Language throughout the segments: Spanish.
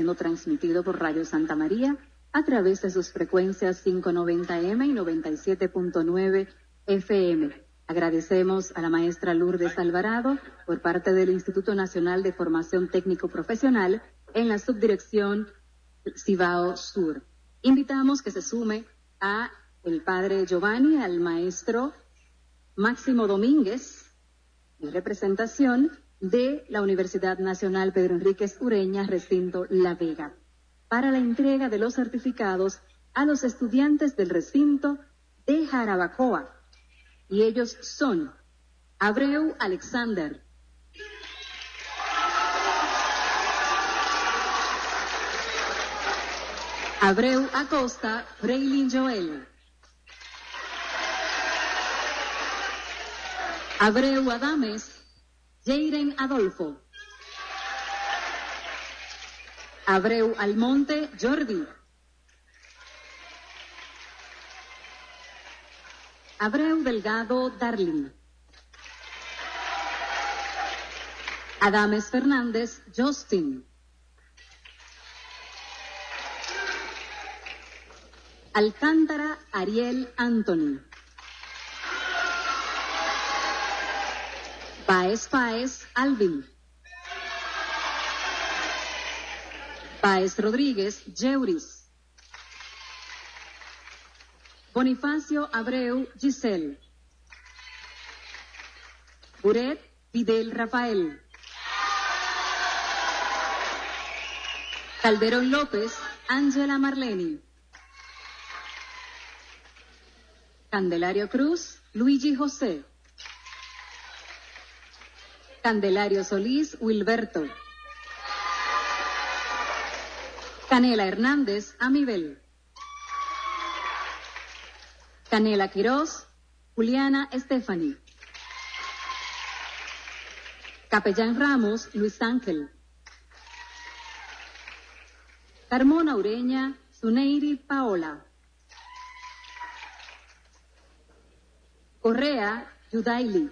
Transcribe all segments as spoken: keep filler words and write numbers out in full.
siendo transmitido por Radio Santa María a través de sus frecuencias quinientos noventa eme y noventa y siete punto nueve efe eme. Agradecemos a la maestra Lourdes Alvarado por parte del Instituto Nacional de Formación Técnico Profesional en la subdirección Cibao Sur. Invitamos que se sume a el padre Giovanni, al maestro Máximo Domínguez, en representación de la Universidad Nacional Pedro Enríquez Ureña, recinto La Vega, para la entrega de los certificados a los estudiantes del recinto de Jarabacoa. Y ellos son Abreu Alexander, Abreu Acosta Freilin Joel, Abreu Adames Jeiren Adolfo, Abreu Almonte Jordi, Abreu Delgado Darling, Adames Fernández Justin, Alcántara Ariel Anthony, Baez Páez Alvin, Páez Rodríguez Yeuris, Bonifacio Abreu Giselle, Buret Fidel Rafael, Calderón López Ángela Marleni, Candelario Cruz Luigi José, Candelario Solís Wilberto, Canela Hernández Amibel, Canela Quirós Juliana Stephanie, Capellán Ramos Luis Ángel, Carmona Ureña Zuneiri Paola, Correa Yudaili,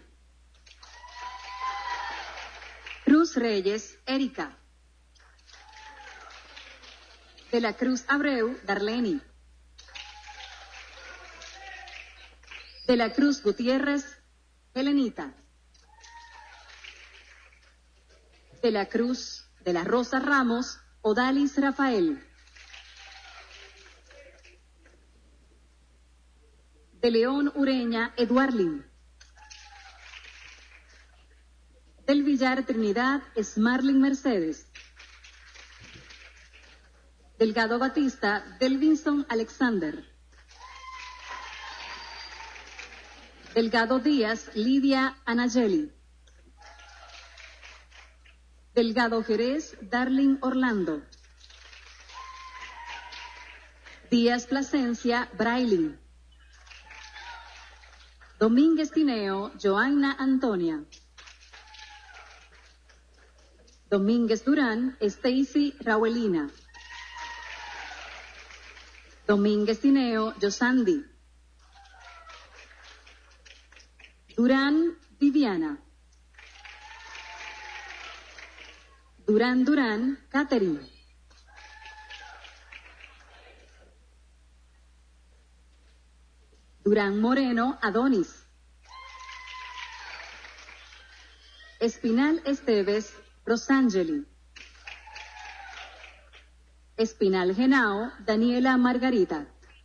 Cruz Reyes Erika, De la Cruz Abreu Darleni, De la Cruz Gutiérrez Helenita, De la Cruz de la Rosa Ramos Odalis Rafael, de León Ureña Eduarlin, del Villar Trinidad Smarlin Mercedes, Delgado Batista Delvinson Alexander, Delgado Díaz Lidia Anayeli, Delgado Jerez Darling Orlando, Díaz Plasencia Brailin, Domínguez Tineo Joanna Antonia, Domínguez Durán Stacy Raulina, Domínguez Tineo Yosandi, Durán Viviana, Durán Durán Catherine, Durán Moreno Adonis, Espinal Esteves Rosangeli, Espinal Genao Daniela Margarita,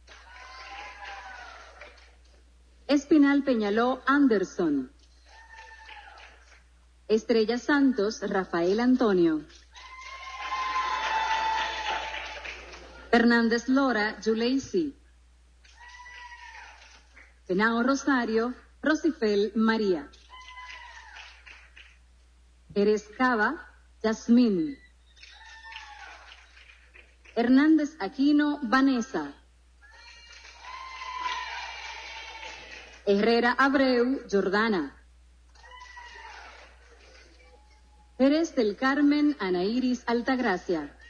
Espinal Peñaló Anderson, Estrella Santos Rafael Antonio, Fernández Lora Yuleisi, Penao Rosario Rosifel María, Jerez Cava Yasmín, Hernández Aquino Vanessa, Herrera Abreu Jordana, Jerez del Carmen Ana Iris Altagracia,